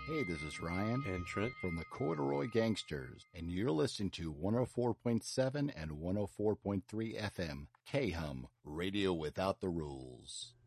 Hey, this is Ryan and Trent from the Corduroy Gangsters, and you're listening to 104.7 and 104.3 FM, K-Hum, Radio Without the Rules.